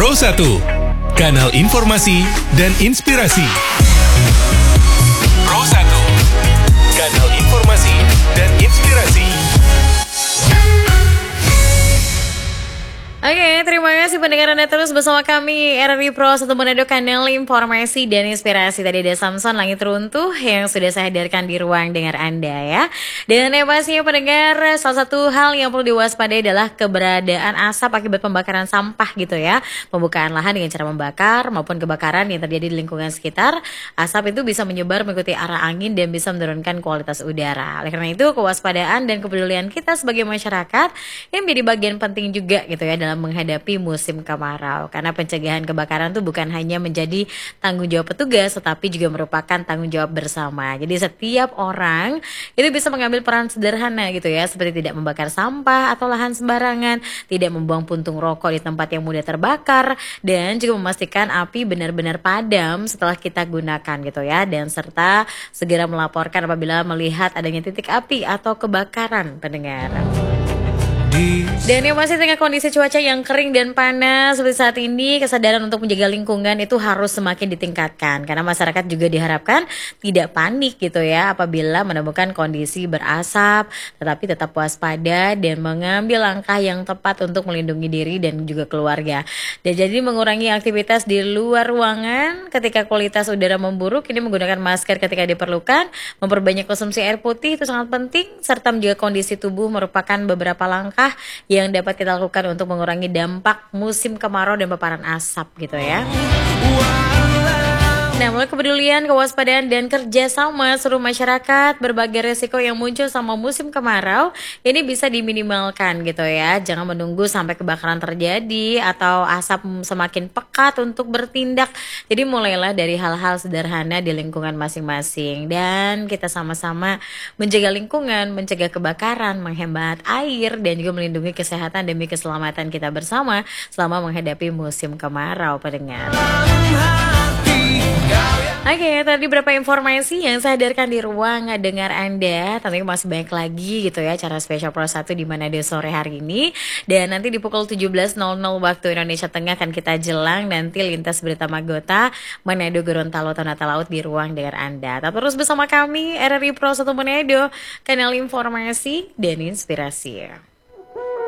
Pro 1, kanal informasi dan inspirasi. Pro 1, kanal informasi dan inspirasi. Oke, terima kasih pendengar Anda terus bersama kami RRI Pro 1 Manado, kanal informasi dan inspirasi. Tadi ada Samson Langit Runtuh yang sudah saya hadirkan di ruang dengar Anda ya. Dan yang pastinya pendengar, salah satu hal yang perlu diwaspadai adalah keberadaan asap akibat pembakaran sampah gitu ya. Pembukaan lahan dengan cara membakar maupun kebakaran yang terjadi di lingkungan sekitar. Asap itu bisa menyebar mengikuti arah angin dan bisa menurunkan kualitas udara. Oleh karena itu, kewaspadaan dan kepedulian kita sebagai masyarakat ini menjadi bagian penting juga gitu ya dalam menghadapi musim kemarau. Karena pencegahan kebakaran itu bukan hanya menjadi tanggung jawab petugas, tetapi juga merupakan tanggung jawab bersama. Jadi setiap orang itu bisa mengambil peran sederhana gitu ya, seperti tidak membakar sampah atau lahan sembarangan, tidak membuang puntung rokok di tempat yang mudah terbakar, dan juga memastikan api benar-benar padam setelah kita gunakan gitu ya, dan serta segera melaporkan apabila melihat adanya titik api atau kebakaran, pendengar. Dan yang masih tengah kondisi cuaca yang kering dan panas seperti saat ini, kesadaran untuk menjaga lingkungan itu harus semakin ditingkatkan. Karena masyarakat juga diharapkan tidak panik gitu ya apabila menemukan kondisi berasap, tetapi tetap waspada dan mengambil langkah yang tepat untuk melindungi diri dan juga keluarga. Dan jadi mengurangi aktivitas di luar ruangan ketika kualitas udara memburuk, ini menggunakan masker ketika diperlukan, memperbanyak konsumsi air putih itu sangat penting, serta menjaga kondisi tubuh merupakan beberapa langkah yang dapat kita lakukan untuk mengurangi dampak musim kemarau dan paparan asap gitu ya. Nah, mulai kepedulian, kewaspadaan, dan kerjasama seluruh masyarakat, berbagai resiko yang muncul sama musim kemarau ini bisa diminimalkan gitu ya. Jangan menunggu sampai kebakaran terjadi atau asap semakin pekat untuk bertindak. Jadi mulailah dari hal-hal sederhana di lingkungan masing-masing, dan kita sama-sama menjaga lingkungan, mencegah kebakaran, menghemat air, dan juga melindungi kesehatan demi keselamatan kita bersama selama menghadapi musim kemarau, pendengar. Oke, tadi beberapa informasi yang saya hadirkan di ruang dengar Anda. Tentunya masih banyak lagi gitu ya acara spesial Pro 1 di Manado sore hari ini. Dan nanti di pukul 17.00 waktu Indonesia Tengah akan kita jelang nanti lintas berita Magota Manado Gorontalo Ternate Laut di ruang dengar Anda. Tetap terus bersama kami RRI Pro 1 Manado, kanal informasi dan inspirasi.